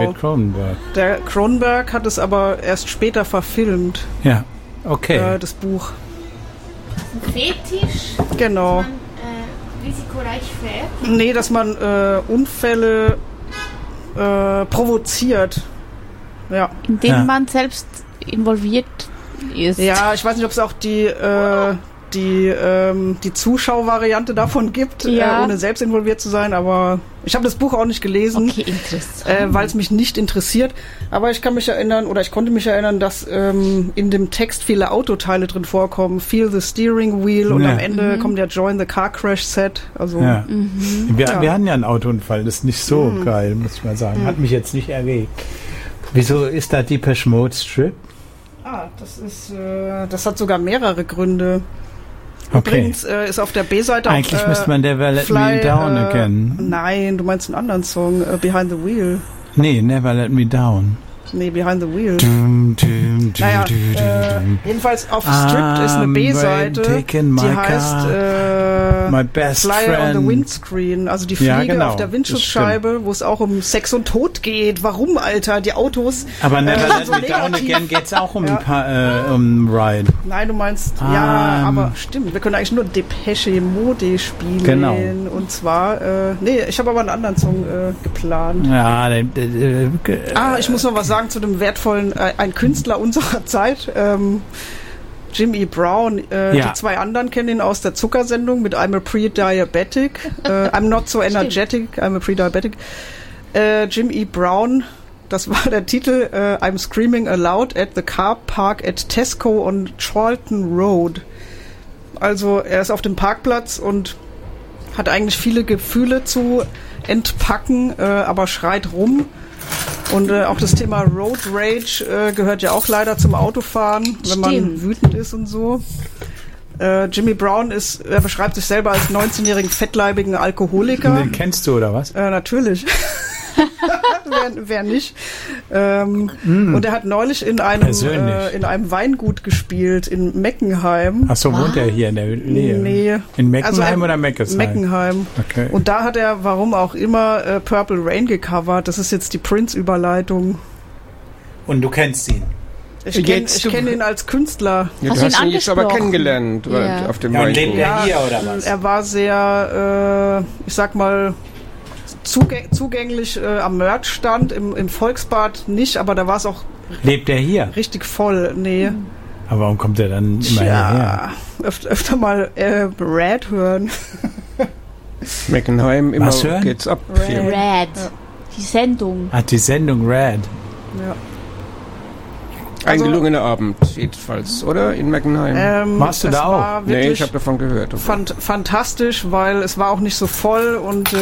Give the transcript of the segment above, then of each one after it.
David Cronenberg. Der Cronenberg hat es aber erst später verfilmt. Ja, okay. Das Buch. Ein Fetisch, Genau. dass man risikoreich fährt. Nee, dass man Unfälle provoziert. Ja. In dem man selbst involviert ist. Ja, ich weiß nicht, ob es auch die Zuschauervariante davon gibt, ohne selbst involviert zu sein, aber ich habe das Buch auch nicht gelesen, Okay, interessant. weil es mich nicht interessiert. Aber ich kann mich erinnern, oder ich konnte mich erinnern, dass in dem Text viele Autoteile drin vorkommen. Feel the steering wheel und am Ende kommt ja Join the Car Crash Set. Also Ja. Wir hatten ja einen Autounfall, das ist nicht so geil, muss ich mal sagen. Hat mich jetzt nicht erregt. Wieso ist da Depeche Mode Strip? Das hat sogar mehrere Gründe. Okay. Übrigens ist auf der B-Seite Eigentlich müsste man Never Let Me Down Again. Nein, du meinst einen anderen Song, Behind the Wheel. Nee, Never Let Me Down. Nee, Behind the Wheel. Dum, dum, dum, Naja, dum, dum. jedenfalls auf Stripped ist eine B-Seite, taking my die heißt My best Flyer on the friend. Windscreen, also die Fliege Ja, genau, auf der Windschutzscheibe, wo es auch um Sex und Tod geht. Warum, Alter? Die Autos. Aber Never Let so Me Down negativ. Again geht's auch um ein paar Ride. Nein, du meinst, ja, aber stimmt, wir können eigentlich nur Depeche Mode spielen. Genau. Und zwar, ich habe aber einen anderen Song geplant. Ja, Ich muss noch was sagen zu dem wertvollen, ein Künstler unserer Zeit, Jim E. Brown. Die zwei anderen kennen ihn aus der Zuckersendung mit I'm a Pre-Diabetic. I'm not so energetic, I'm a Pre-Diabetic. Jim E. Brown, das war der Titel, I'm screaming aloud at the car park at Tesco on Charlton Road. Also er ist auf dem Parkplatz und hat eigentlich viele Gefühle zu entpacken, aber schreit rum. Und auch das Thema Road Rage gehört ja auch leider zum Autofahren, wenn man wütend ist und so. Jimmy Brown er beschreibt sich selber als 19-jährigen fettleibigen Alkoholiker. Den kennst du, oder was? Natürlich. Wer nicht. Und er hat neulich in einem Weingut gespielt in Meckenheim. Achso, wohnt er hier in der Nähe? Nee. In Meckenheim oder Meckesheim? Meckenheim. Okay. Und da hat er, warum auch immer, Purple Rain gecovert. Das ist jetzt die Prince-Überleitung. Und du kennst ihn? Ich kenn ihn als Künstler. Ja, du hast ihn jetzt aber kennengelernt auf dem Weingut. Lebt er Ja, hier oder was? Er war sehr, ich sag mal, zugänglich am Merchstand, im Volksbad nicht, aber da war es auch Lebt er hier? richtig voll. Nee. Aber warum kommt er dann immer hierher? Öfter mal Rad hören. Meckenheim, immer Was hören? geht's ab. Rad. Ja. Die Sendung. Die Sendung Rad. Ja. Ein gelungener Abend, jedenfalls, oder? In Meckenheim. Warst du da auch? Nee, ich habe davon gehört. Fantastisch, weil es war auch nicht so voll und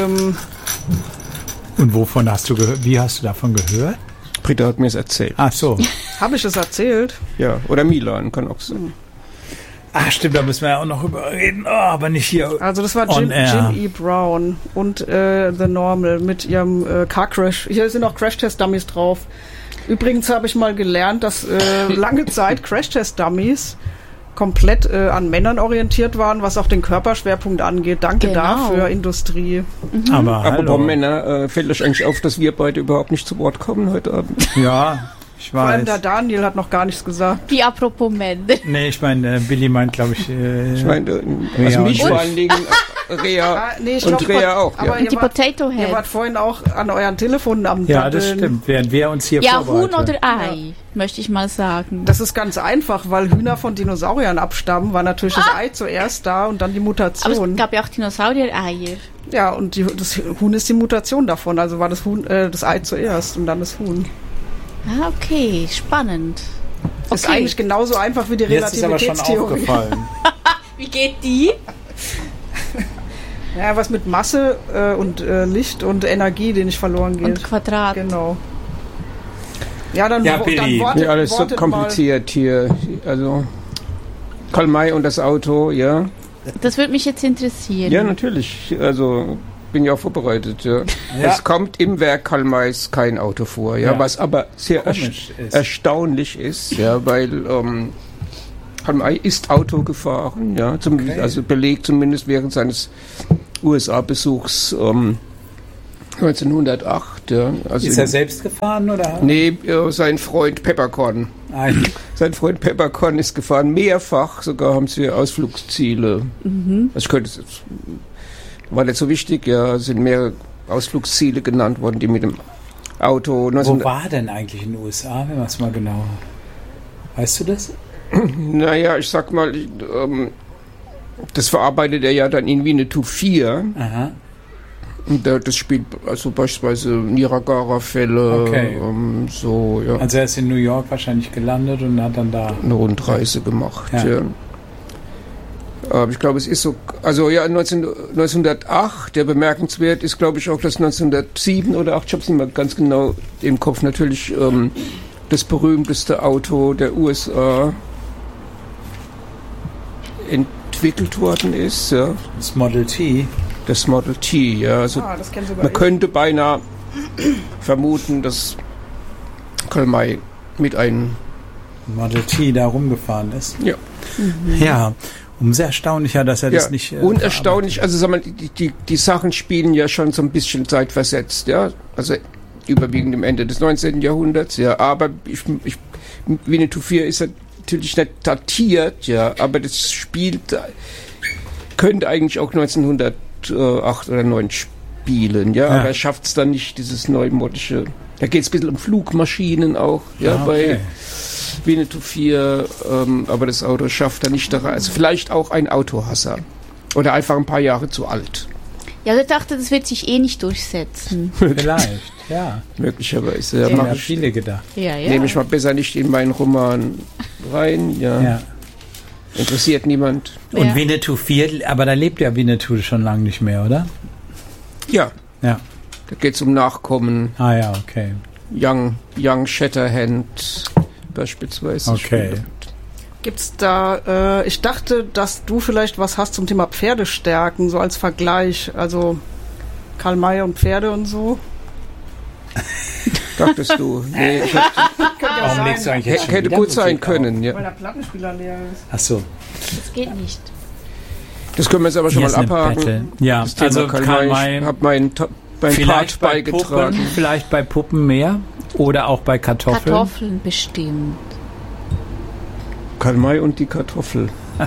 wovon hast du gehört? Wie hast du davon gehört? Britta hat mir es erzählt. Ach so. habe ich es erzählt? Ja, oder Milan, kann auch sein. Ach stimmt, da müssen wir ja auch noch drüber reden. Oh, aber nicht hier. Also das war Jim E. Brown und The Normal mit ihrem Car Crash. Hier sind auch Crash-Test-Dummies drauf. Übrigens habe ich mal gelernt, dass lange Zeit Crash-Test-Dummies komplett an Männern orientiert waren, was auch den Körperschwerpunkt angeht. Danke dafür, Industrie. Aber apropos Männer, fällt euch eigentlich auf, dass wir beide überhaupt nicht zu Wort kommen heute Abend? Ja, ich Vor allem weiß. der Daniel hat noch gar nichts gesagt. Wie apropos Männer. Nee, ich meine, Billy meint, glaube ich, Ich meine, also mich vor allen Dingen, Rea und Rea auch. Aber Und die Potato Head. ihr wart vorhin auch an euren Telefonen am ja, Daddeln. das stimmt, während wir uns hier Ja, vorbereiten. Huhn oder Ei, möchte ich mal sagen. Das ist ganz einfach, weil Hühner von Dinosauriern abstammen, war natürlich das Ei zuerst da und dann die Aber Mutation. es gab ja auch Dinosaurier-Eier. Ja, und das Huhn ist die Mutation davon, also war das Ei zuerst und dann das Huhn. Ah, okay, spannend. Ist eigentlich genauso einfach wie die Mir ist es aber schon Relativitätstheorie. aufgefallen. Wie geht die? Ja, was mit Masse und Licht und Energie, die nicht verloren geht. Und Quadrat. Genau. Ja, dann, Ja, Billy. Ja, alles so kompliziert hier. Also Karl May und das Auto, ja. Das würde mich jetzt interessieren. Ja, natürlich. Also bin ja auch vorbereitet, ja. Ja. Es kommt im Werk Karl Mays kein Auto vor, ja, Ja. was aber sehr Komisch ist. erstaunlich ist, ja, weil Karl May ist Auto gefahren, ja, also belegt zumindest während seines USA-Besuchs 1908, ja. Also ist er selbst gefahren, oder? Nee, sein Freund Peppercorn. Sein Freund Peppercorn ist gefahren, mehrfach, sogar haben sie Ausflugsziele. Also ich könnte es, war nicht so wichtig, ja, sind mehrere Ausflugsziele genannt worden, die mit dem Auto... Wo war denn eigentlich in den USA, wenn man es mal genau... Weißt du das? Naja, ich sag mal, das verarbeitet er ja dann in Winnetou 4. Aha. Und das spielt also beispielsweise Niagara-Fälle, okay. So, ja. Also er ist in New York wahrscheinlich gelandet und hat dann da... eine Rundreise gemacht, ja. Ich glaube, es ist so, also ja, 1908, der bemerkenswert ist, glaube ich, auch das 1907 oder 8, ich habe es nicht mehr ganz genau im Kopf, natürlich das berühmteste Auto der USA entwickelt worden ist. Ja. Das Model T. Das Model T, ja. Also das kennt sogar man könnte beinahe vermuten, dass Karl May mit einem Model T da rumgefahren ist. Ja. Ja, umso erstaunlicher, dass er das nicht... und erstaunlich, also sag mal, die Sachen spielen ja schon so ein bisschen zeitversetzt, ja. Also überwiegend im Ende des 19. Jahrhunderts, ja. Aber Winnetou 4 ist natürlich nicht datiert, ja, aber das spielt... könnte eigentlich auch 1908 oder 9 spielen, ja, aber er schafft es dann nicht, dieses neumodische. Da geht es ein bisschen um Flugmaschinen auch, ja, bei Winnetou 4, aber das Auto schafft er nicht da rein. Also vielleicht auch ein Autohasser. Oder einfach ein paar Jahre zu alt. Ja, ich dachte, das wird sich eh nicht durchsetzen. Vielleicht, ja. Möglicherweise. Ja, haben viele gedacht. Ja. Nehme ich mal besser nicht in meinen Roman rein, ja. Interessiert niemand. Und Winnetou 4, aber da lebt ja Winnetou schon lange nicht mehr, oder? Ja. Ja. Da geht es um Nachkommen. Ah ja, okay. Young Shatterhand beispielsweise. Okay. Gibt's da, ich dachte, dass du vielleicht was hast zum Thema Pferdestärken, so als Vergleich, also Karl May und Pferde und so. Dachtest du? Nee, Warum legst du eigentlich jetzt schon hätte wieder gut Musik sein auf? können, ja. Weil der Plattenspieler leer ist. Ach so. Das geht nicht. Das können wir jetzt aber schon Hier mal ist eine abhaken. Battle. Ja, Das Thema also Karl May ich habe meinen Part beigetragen. Puppen, vielleicht bei Puppen mehr oder auch bei Kartoffeln. Kartoffeln bestimmt. Karl May und die Kartoffel.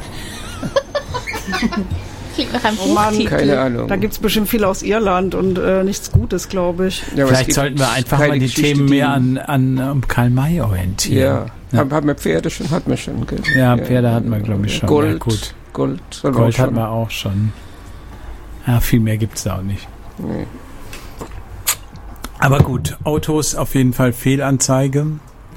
Klingt nach einem Oh Mann, Buchtitel. Keine Ahnung. Da gibt's bestimmt viel aus Irland und nichts Gutes, glaube ich. Ja, aber es Vielleicht gibt sollten wir einfach keine mal die Geschichte, Themen die- mehr an Karl May orientieren. Ja. Haben wir Pferde schon? Hatten wir schon. Gell? Ja, Pferde hatten wir, glaube ich, schon. Gold. Ja, gut. Gold Gold hatten wir auch schon. Ja, viel mehr gibt es da auch nicht. Nee. Aber gut, Autos auf jeden Fall Fehlanzeige.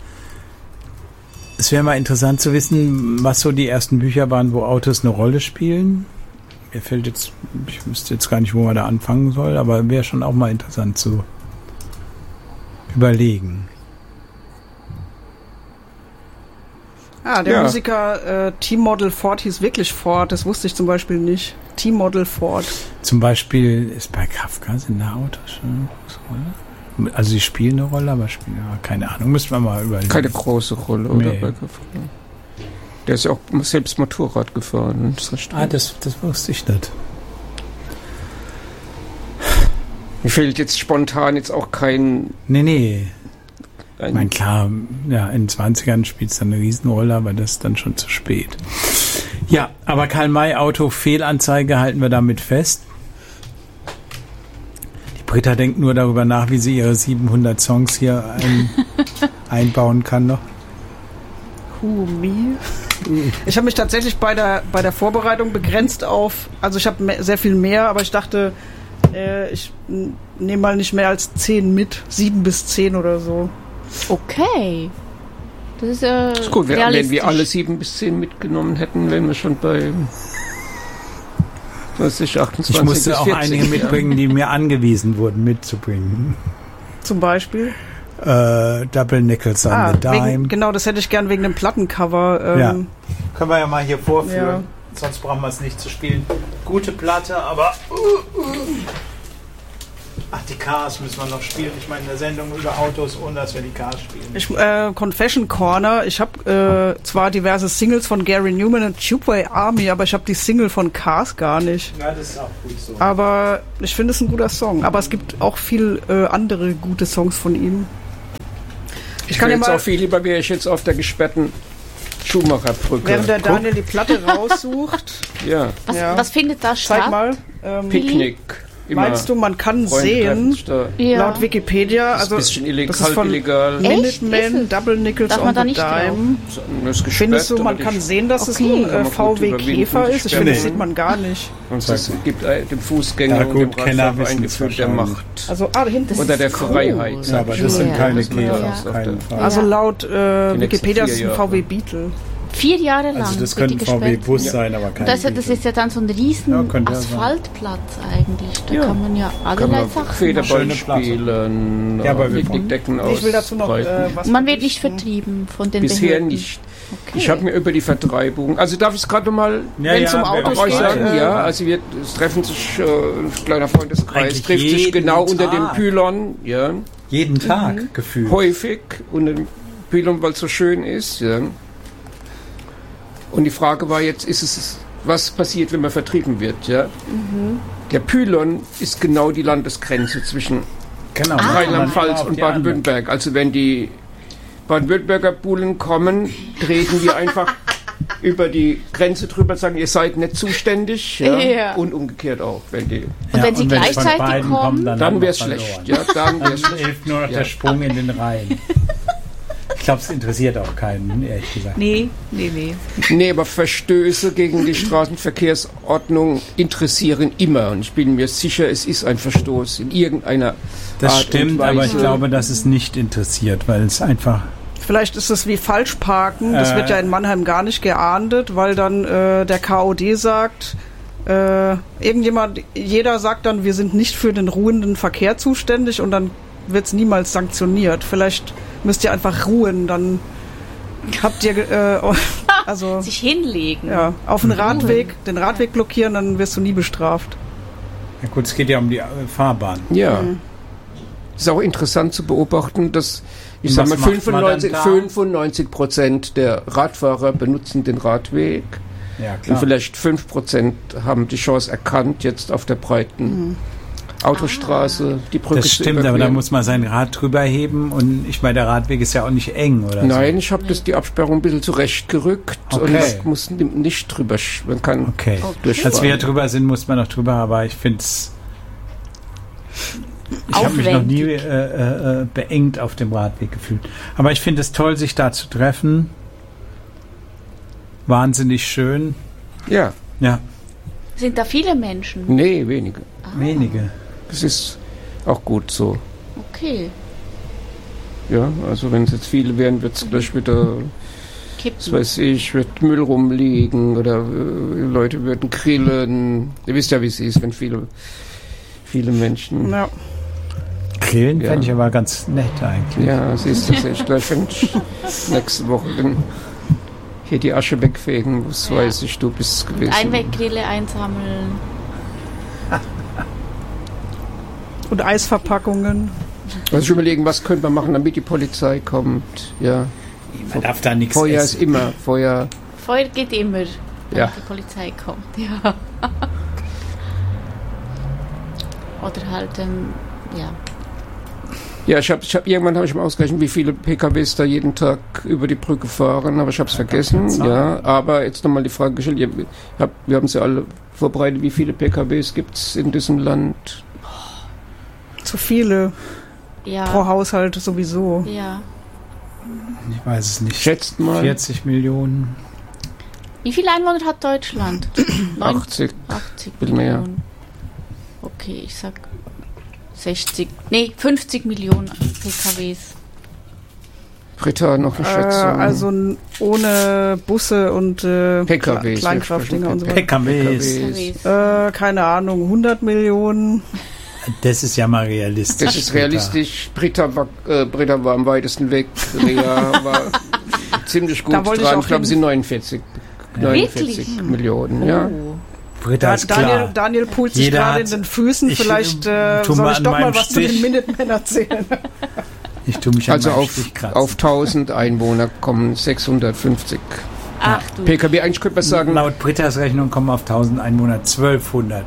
Es wäre mal interessant zu wissen, was so die ersten Bücher waren, wo Autos eine Rolle spielen. Mir fällt jetzt, ich wüsste jetzt gar nicht, wo man da anfangen soll, aber wäre schon auch mal interessant zu überlegen. Der Musiker T-Model Ford hieß wirklich Ford, das wusste ich zum Beispiel nicht. T-Model Ford. Zum Beispiel ist bei Kafka sind da Autos schon eine große Rolle. Also sie spielen eine Rolle, aber spielen keine Ahnung, müssen wir mal überlegen. Keine große Rolle, oder? Nee. Der ist ja auch selbst Motorrad gefahren. Das wusste ich nicht. Mir fehlt jetzt spontan jetzt auch kein... Nee. Ich meine, klar, ja, in den 20ern spielt es dann eine Riesenrolle, aber das ist dann schon zu spät. Ja, aber Karl May Auto Fehlanzeige halten wir damit fest. Die Britta denkt nur darüber nach, wie sie ihre 700 Songs hier einbauen kann noch. Who, me? Ich habe mich tatsächlich bei der Vorbereitung begrenzt auf, also ich habe sehr viel mehr, aber ich dachte, ich nehme mal nicht mehr als 10 mit, 7 bis 10 oder so. Okay. Das ist ist gut, wenn realistisch. wir alle 7 bis 10 mitgenommen hätten, wären wir schon bei 20, 28 Ich musste bis auch 40, einige mitbringen, die mir angewiesen wurden mitzubringen. Zum Beispiel. Double Nickels on the Dime. Genau, das hätte ich gern wegen dem Plattencover. Ja. Können wir ja mal hier vorführen. Ja. Sonst brauchen wir es nicht zu spielen. Gute Platte, aber Ach, die Cars müssen wir noch spielen. Ich meine, eine Sendung über Autos, ohne dass wir die Cars spielen. Confession Corner. Ich habe zwar diverse Singles von Gary Newman und Tubeway Army, aber ich habe die Single von Cars gar nicht. Ja, das ist auch gut so. Aber ich finde es ein guter Song. Aber es gibt auch viel andere gute Songs von ihm. Ich kann jetzt auch viel lieber, wäre ich jetzt auf der gesperrten Schumacherbrücke. Während der Daniel die Platte raussucht. Ja. Was findet da statt? Zeig mal. Picknick. Meinst du, man kann sehen, laut Wikipedia, also das ist ein bisschen das ist von illegal. Minutemen, Double Nickels on the Dime. Findest du, man kann sehen, dass es ein VW Käfer ist? Ich finde, das sieht man gar nicht. Und es gibt dem Fußgänger und dem Radfahrer ein Gefühl der Macht. Also, hinten oder der Freiheit. Ja, aber das sind keine Käfer. Also laut Wikipedia ist es ein VW Beetle. 4 Jahre lang. Also das könnte ein VW-Bus sein, aber kein das ist ja dann so ein riesen Asphaltplatz eigentlich. Da kann man ja allerlei Sachen Federball spielen, Picknickdecken aus. Ich will dazu noch was. Man wird nicht vertrieben von den Bisher Behörden. nicht. Okay. Ich habe mir über die Vertreibung, also darf ich es gerade nochmal, wenn es um Autos geht, sagen, also es treffen sich, ein kleiner Freundeskreis trifft sich genau unter dem Pylon, ja. Jeden Tag gefühlt. Häufig unter dem Pylon, weil es so schön ist, ja. Und die Frage war jetzt, was passiert, wenn man vertrieben wird? Ja? Der Pylon ist genau die Landesgrenze zwischen Rheinland-Pfalz und Baden-Württemberg. Also wenn die Baden-Württemberger Bullen kommen, treten wir einfach über die Grenze drüber und sagen, ihr seid nicht zuständig. Ja? Und umgekehrt auch. Wenn sie gleichzeitig kommen, dann wäre es schlecht. Ja, dann hilft nur noch der Sprung in den Rhein. Ich glaube, es interessiert auch keinen, ehrlich gesagt. Nee, aber Verstöße gegen die Straßenverkehrsordnung interessieren immer. Und ich bin mir sicher, es ist ein Verstoß in irgendeiner Das Art stimmt, und Weise. Aber ich glaube, dass es nicht interessiert, weil es einfach... Vielleicht ist es wie Falschparken. Das wird ja in Mannheim gar nicht geahndet, weil dann der KOD sagt... jeder sagt dann, wir sind nicht für den ruhenden Verkehr zuständig und dann wird es niemals sanktioniert. Vielleicht müsst ihr einfach ruhen, dann habt ihr sich hinlegen. Ja, auf den Radweg blockieren, dann wirst du nie bestraft. Ja gut, es geht ja um die Fahrbahn. Ja. Ist auch interessant zu beobachten, dass ich sage mal 95% der Radfahrer benutzen den Radweg. Ja, klar. Und vielleicht 5% haben die Chance erkannt, jetzt auf der breiten Autostraße, die Brücke das stimmt, aber da muss man sein Rad drüber heben und ich meine, der Radweg ist ja auch nicht eng, oder? Nein, ich habe die Absperrung ein bisschen zurechtgerückt und es muss nicht drüber, man kann durchfahren. Als wir drüber sind, muss man noch drüber, aber ich finde es... Ich habe mich noch nie beengt auf dem Radweg gefühlt. Aber ich finde es toll, sich da zu treffen. Wahnsinnig schön. Ja. Sind da viele Menschen? Nee, wenige. Wenige. Das ist auch gut so. Okay. Ja, also wenn es jetzt viele wären, wird es gleich wieder, was weiß ich, wird Müll rumliegen oder Leute würden grillen. Ihr wisst ja, wie es ist, wenn viele Menschen... Ja. Grillen fände ich aber ganz nett eigentlich. Ja, siehst du, ich gleich, wenn ich nächste Woche hier die Asche wegfegen muss, weiß ich, du bist gewesen. Einweggrille einsammeln. Und Eisverpackungen. Also ich überlegen, was können wir machen, damit die Polizei kommt. Ja. Man darf da nichts Feuer essen. ist immer. Feuer geht immer, wenn die Polizei kommt. Ja. Oder halt, Ja, irgendwann habe ich mal ausgerechnet, wie viele PKWs da jeden Tag über die Brücke fahren, aber ich habe es vergessen. Ja, aber jetzt nochmal die Frage gestellt, wir haben sie alle vorbereitet, wie viele PKWs gibt es in diesem Land? Zu viele. Ja. Pro Haushalt sowieso. Ja. Ich weiß es nicht. Schätzt mal. 40 Millionen. Wie viele Einwohner hat Deutschland? 80 Millionen. Mehr. Okay, ich sag 50 Millionen PKWs. Britta, noch eine Schätzung. Also ohne Busse und PKWs, Kleinkraftdinger und so weiter. PKWs. Keine Ahnung, 100 Millionen. Das ist ja mal realistisch. Das ist realistisch. Britta war am weitesten weg. Rea war ziemlich gut dran. Ich glaube, sie sind 49 Millionen. Ja. Britta ist klar. Daniel pult sich gerade in den Füßen. Vielleicht soll ich doch mal was zu den Minutemen erzählen. Ich tue mich also auf 1000 Einwohner kommen 650 PKW. Eigentlich könnte man sagen... Laut Brittas Rechnung kommen auf 1000 Einwohner 1200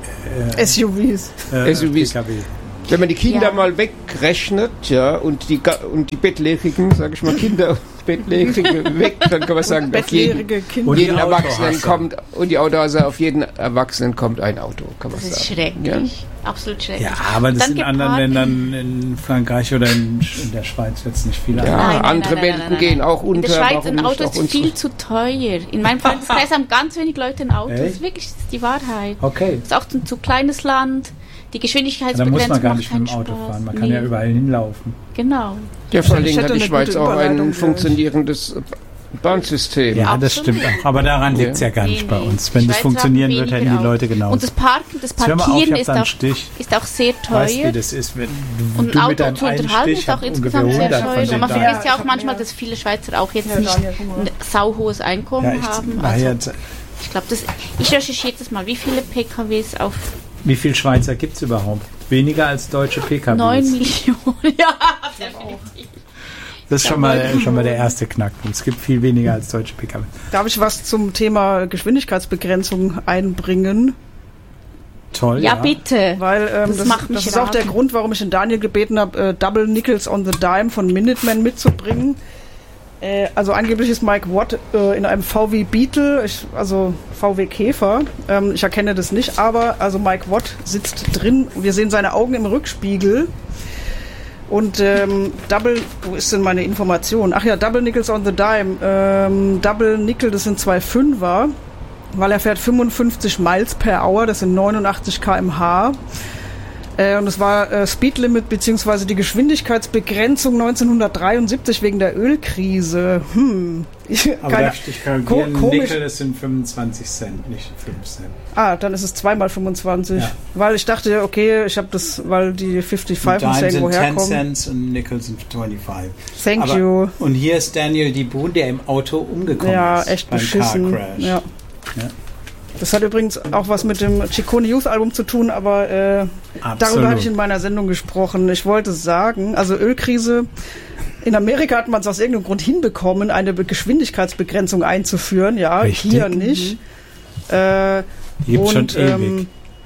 SUVs. PKW. Wenn man die Kinder mal wegrechnet, und die bettlägerigen, sage ich mal, Kinder Bettlägerige weg, dann kann man sagen, auf jeden Erwachsenen kommt, und die Autohäuser, auf jeden Erwachsenen kommt ein Auto, kann man sagen. Das ist schrecklich. Ja? Absolut schrecklich. Ja, aber das in anderen Ländern, in Frankreich oder in der Schweiz wird es nicht viel andere Welten gehen auch unter. In der Schweiz ein Auto ist viel zu teuer. In meinem Freundeskreis haben ganz wenig Leute ein Auto. Das ist wirklich die Wahrheit. Okay. Das ist auch ein zu kleines Land. Die Geschwindigkeitsbegrenzung macht keinen Spaß. Da muss man gar nicht mit dem Auto fahren. Man kann ja überall hinlaufen. Genau. Ja, vor allem hat die Schweiz auch ein funktionierendes Bahnsystem. Ja, das stimmt auch. Aber daran liegt es ja gar nicht bei uns. Wenn das funktionieren wird, hätten die Leute genauso. Und das Parkieren ist auch sehr teuer. Weißt du, wie das ist, wenn und ein Auto zu unterhalten ist auch insgesamt sehr teuer. Und man vergisst ja auch manchmal, dass viele Schweizer auch jetzt nicht ein sauhohes Einkommen haben. Ich glaube, ich recherchiere das mal. Wie viele PKWs auf... Wie viele Schweizer gibt es überhaupt? Weniger als deutsche PKWs. 9 Millionen, ja, definitiv. Das ist schon mal der erste Knackpunkt. Es gibt viel weniger als deutsche PKW. Darf ich was zum Thema Geschwindigkeitsbegrenzung einbringen? Toll, ja. Bitte. Weil das ist auch der Grund, warum ich den Daniel gebeten habe, Double Nickels on the Dime von Minutemen mitzubringen. Also angeblich ist Mike Watt in einem VW Beetle, also VW Käfer. Ich erkenne das nicht, aber also Mike Watt sitzt drin. Wir sehen seine Augen im Rückspiegel. Und wo ist denn meine Information? Ach ja, Double Nickels on the Dime. Double Nickel, das sind 2 Fünfer, weil er fährt 55 Miles per Hour, das sind 89 km/h. Und es war Speedlimit bzw. die Geschwindigkeitsbegrenzung 1973 wegen der Ölkrise. Aber darf ich korrigieren, Nickel, das sind 25 Cent, nicht 5 Cent. Dann ist es 2 mal 25. Ja. Weil ich dachte, okay, ich habe das, weil die 55 und irgendwo herkommen. 10 Cents und Nickel sind 25. Thank you. Und hier ist Daniel Dibun, der im Auto umgekommen ist. Ja, echt beschissen. Ja. Das hat übrigens auch was mit dem Ciccone Youth Album zu tun, aber darüber hatte ich in meiner Sendung gesprochen. Ich wollte sagen, also Ölkrise, in Amerika hat man es aus irgendeinem Grund hinbekommen, eine Geschwindigkeitsbegrenzung einzuführen. Ja, richtig. Hier nicht. Gibt schon ewig.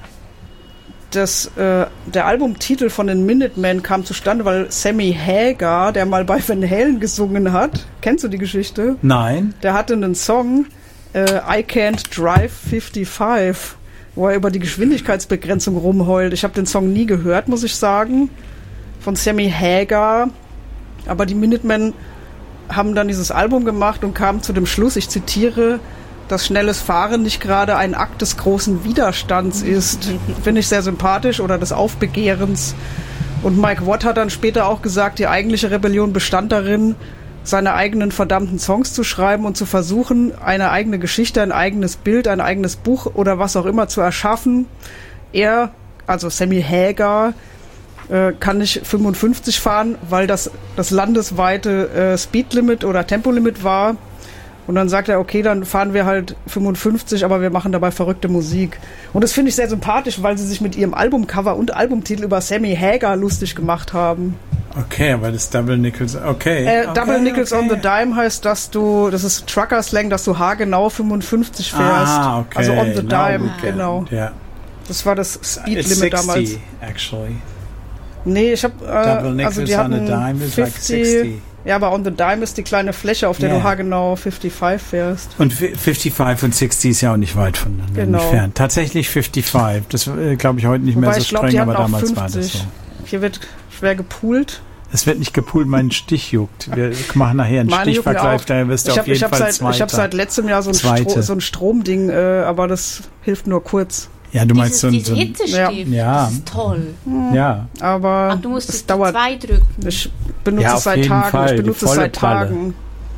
Der Albumtitel von den Minutemen kam zustande, weil Sammy Hagar, der mal bei Van Halen gesungen hat, kennst du die Geschichte? Nein. Der hatte einen Song, I Can't Drive 55, wo er über die Geschwindigkeitsbegrenzung rumheult. Ich habe den Song nie gehört, muss ich sagen, von Sammy Hagar. Aber die Minutemen haben dann dieses Album gemacht und kamen zu dem Schluss, ich zitiere, dass schnelles Fahren nicht gerade ein Akt des großen Widerstands ist. Finde ich sehr sympathisch, oder des Aufbegehrens. Und Mike Watt hat dann später auch gesagt, die eigentliche Rebellion bestand darin, seine eigenen verdammten Songs zu schreiben und zu versuchen, eine eigene Geschichte, ein eigenes Bild, ein eigenes Buch oder was auch immer zu erschaffen. Er, also Sammy Hagar, kann nicht 55 fahren, weil das landesweite Speedlimit oder Tempolimit war. Und dann sagt er, okay, dann fahren wir halt 55, aber wir machen dabei verrückte Musik. Und das finde ich sehr sympathisch, weil sie sich mit ihrem Albumcover und Albumtitel über Sammy Hagar lustig gemacht haben. Okay, aber das Double Nickels, okay. Double Nickels on the Dime heißt, das ist Trucker-Slang, dass du haargenau 55 fährst. Ah, okay. Also on the Dime, genau. Ja. Das war das Speedlimit damals. 60, actually. Nee, ich habe Double Nickels also die hatten on the Dime is 50, like 60. Ja, aber on the Dime ist die kleine Fläche, auf der du haargenau 55 fährst. Und 55 und 60 ist ja auch nicht weit voneinander entfernt. Tatsächlich 55. Das glaube ich heute nicht mehr so streng, aber damals 50. War das so. Hier wird schwer gepoolt. Es wird nicht gepoolt, mein Stich juckt. Wir machen nachher einen Stichvergleich, daher wirst du auf jeden Fall Zweiter. Ich habe seit letztem Jahr so ein Stromding, aber das hilft nur kurz. Ja, du meinst so ein Hitzestift, das ist toll. Ja. Aber du musst es dauert. 2 drücken. Ich benutze es seit Tagen. Ich benutze es seit Tagen.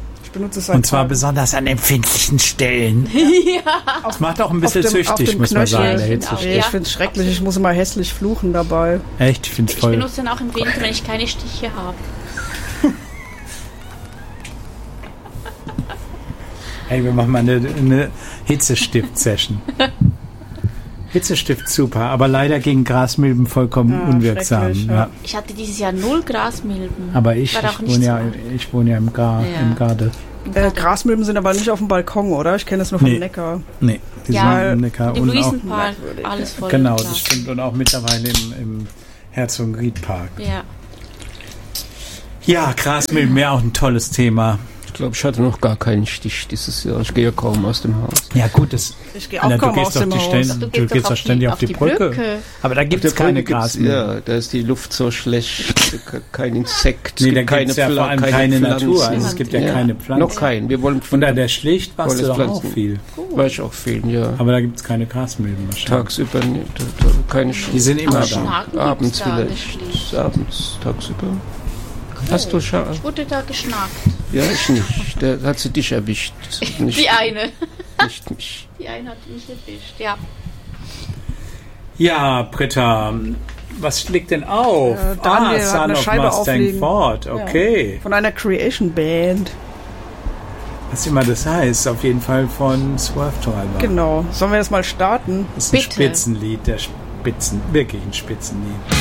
Und zwar besonders an empfindlichen Stellen. Ja. Das macht auch ein bisschen süchtig, muss man sagen. Ich finde es schrecklich. Ich muss immer hässlich fluchen dabei. Echt? Ich finde es voll. Ich benutze dann auch im Winter, wenn ich keine Stiche habe. Hey, wir machen mal eine Hitzestift-Session. Hitzestift super, aber leider gegen Grasmilben vollkommen unwirksam. Ja. Ich hatte dieses Jahr 0 Grasmilben. Aber ich wohne ja im Garde. Grasmilben sind aber nicht auf dem Balkon, oder? Ich kenne das nur vom Neckar. Nee, die sind im Neckar. Im Luisenpark, alles voll. Genau, das stimmt. Und auch mittlerweile im Herzogenried-Park. Ja. Ja, Grasmilben wäre auch ein tolles Thema. Ich glaube, ich hatte noch gar keinen Stich dieses Jahr. Ich gehe ja kaum aus dem Haus. Ja gut, ich gehe auch kaum aus dem Haus. Du gehst doch ständig auf die Brücke. Aber da gibt es keine Grasmilben. Ja, da ist die Luft so schlecht, kein Insekt, da gibt es ja vor allem keine Natur. Also es gibt ja keine Pflanzen. Noch keinen. Wir wollen und da der Schlicht warst du doch auch viel. War ich auch viel, ja. Aber da gibt es keine Grasmilben wahrscheinlich. Tagsüber keine. Die sind immer da. Abends vielleicht. Abends, tagsüber. Hast du schon? Ich wurde da geschnackt. Ja, ich nicht. Da hat sie dich erwischt. Nicht, die eine. Nicht mich. Die eine hat mich erwischt, ja. Ja, Britta, was liegt denn auf? Daniel Son eine of Scheibe Mustang auflegen. Ford, okay. Ja, von einer Creation Band. Was immer das heißt, auf jeden Fall von Swerve Driver. Genau. Sollen wir das mal starten? Das ist ein Spitzenlied, wirklich ein Spitzenlied.